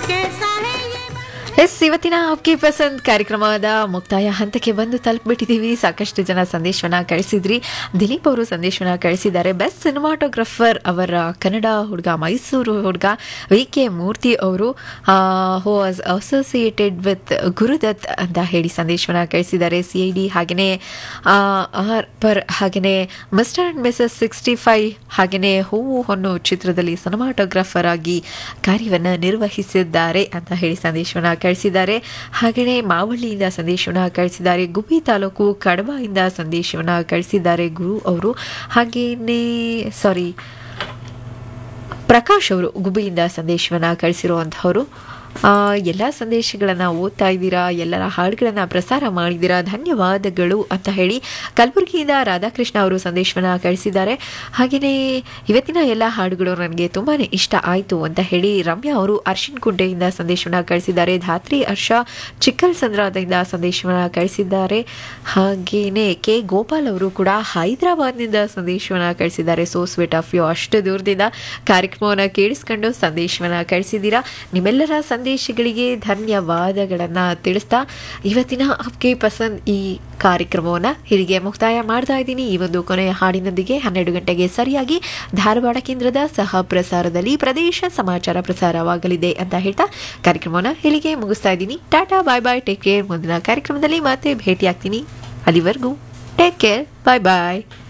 S, ಇವತ್ತಿನ ಆಪ್ಗೆ ಪಸಂದ್ ಕಾರ್ಯಕ್ರಮದ ಮುಕ್ತಾಯ ಹಂತಕ್ಕೆ ಬಂದು ತಲುಪಿಬಿಟ್ಟಿದ್ದೀವಿ. ಸಾಕಷ್ಟು ಜನ ಸಂದೇಶವನ್ನ ಕಳಿಸಿದ್ರಿ. ದಿಲೀಪ್ ಅವರು ಸಂದೇಶವನ್ನ ಕಳಿಸಿದ್ದಾರೆ. ಬೆಸ್ಟ್ ಸಿನಿಮಾಟೋಗ್ರಫರ್ ಅವರ ಕನ್ನಡ ಹುಡುಗ, ಮೈಸೂರು ಹುಡುಗ ವಿ.ಕೆ. ಮೂರ್ತಿ ಅವರು who was associated with Gurudatt ಅಂತ ಹೇಳಿ ಸಂದೇಶವನ್ನ ಕಳಿಸಿದ್ದಾರೆ. CID ಹಾಗೆಯೇ ಆರ್ ಪರ್ ಹಾಗೆಯೇ ಮಿಸ್ಟರ್ ಅಂಡ್ ಮಿಸಸ್ 65 ಹಾಗೆಯೇ ಹೂವು ಹೊನ್ನು ಚಿತ್ರದಲ್ಲಿ ಸಿನಿಮಾಟೋಗ್ರಫರ್ ಆಗಿ ಕಾರ್ಯವನ್ನು ನಿರ್ವಹಿಸಿದ್ದಾರೆ ಅಂತ ಹೇಳಿ ಸಂದೇಶವನ್ನ ಕಳಿಸಿದ್ದಾರೆ. ಹಾಗೆಯೇ ಮಾವಳ್ಳಿಯಿಂದ ಸಂದೇಶವನ್ನ ಕಳಿಸಿದ್ದಾರೆ. ಗುಬ್ಬಿ ತಾಲೂಕು ಕಡಬದಿಂದ ಸಂದೇಶವನ್ನ ಕಳಿಸಿದ್ದಾರೆ ಗುರು ಅವರು. ಹಾಗೆಯೇ ಪ್ರಕಾಶ್ ಅವರು ಗುಬ್ಬಿಯಿಂದ ಸಂದೇಶವನ್ನ ಕಳಿಸಿರುವಂಥವರು. ಎಲ್ಲ ಸಂದೇಶಗಳನ್ನು ಓದ್ತಾ ಇದ್ದೀರಾ, ಎಲ್ಲರ ಹಾಡುಗಳನ್ನು ಪ್ರಸಾರ ಮಾಡಿದ್ದೀರಾ, ಧನ್ಯವಾದಗಳು ಅಂತ ಹೇಳಿ ಕಲಬುರಗಿಯಿಂದ ರಾಧಾಕೃಷ್ಣ ಅವರು ಸಂದೇಶವನ್ನು ಕಳಿಸಿದ್ದಾರೆ. ಹಾಗೆಯೇ ಇವತ್ತಿನ ಎಲ್ಲ ಹಾಡುಗಳು ನನಗೆ ತುಂಬಾ ಇಷ್ಟ ಆಯಿತು ಅಂತ ಹೇಳಿ ರಮ್ಯಾ ಅವರು ಅರ್ಶಿನ್ ಕುಂಟೆಯಿಂದ ಸಂದೇಶವನ್ನು ಕಳಿಸಿದ್ದಾರೆ. ಧಾತ್ರಿ ಹರ್ಷ ಚಿಕ್ಕಲ್ಸಂದ್ರದಿಂದ ಸಂದೇಶವನ್ನು ಕಳಿಸಿದ್ದಾರೆ. ಹಾಗೆಯೇ ಕೆ ಗೋಪಾಲ್ ಅವರು ಕೂಡ ಹೈದರಾಬಾದ್ನಿಂದ ಸಂದೇಶವನ್ನು ಕಳಿಸಿದ್ದಾರೆ. ಸೋ ಸ್ವೀಟ್ ಆಫ್ ಯು, ಅಷ್ಟು ದೂರದಿಂದ ಕಾರ್ಯಕ್ರಮವನ್ನು ಕೇಳಿಸ್ಕೊಂಡು ಸಂದೇಶವನ್ನು ಕಳಿಸಿದ್ದೀರಾ. ನಿಮ್ಮೆಲ್ಲರ ಸಂದೇಶಗಳಿಗೆ ಧನ್ಯವಾದಗಳನ್ನು ತಿಳಿಸ್ತಾ ಇವತ್ತಿನ ಆಪ್ಗೆ ಪಸಂದ್ ಈ ಕಾರ್ಯಕ್ರಮವನ್ನು ಹೀಗೆ ಮುಕ್ತಾಯ ಮಾಡ್ತಾ ಇದ್ದೀನಿ. ಈ ಒಂದು ಕೊನೆಯ ಹಾಡಿನೊಂದಿಗೆ 12 ಗಂಟೆಗೆ ಸರಿಯಾಗಿ ಧಾರವಾಡ ಕೇಂದ್ರದ ಸಹ ಪ್ರಸಾರದಲ್ಲಿ ಪ್ರದೇಶ ಸಮಾಚಾರ ಪ್ರಸಾರವಾಗಲಿದೆ ಅಂತ ಹೇಳ್ತಾ ಕಾರ್ಯಕ್ರಮವನ್ನು ಇಲ್ಲಿಗೆ ಮುಗಿಸ್ತಾ ಇದ್ದೀನಿ. ಟಾಟಾ, ಬಾಯ್ ಬಾಯ್, ಟೇಕ್ ಕೇರ್. ಮುಂದಿನ ಕಾರ್ಯಕ್ರಮದಲ್ಲಿ ಮತ್ತೆ ಭೇಟಿಯಾಗ್ತೀನಿ. ಅಲ್ಲಿವರೆಗೂ ಟೇಕ್ ಕೇರ್, ಬಾಯ್ ಬಾಯ್.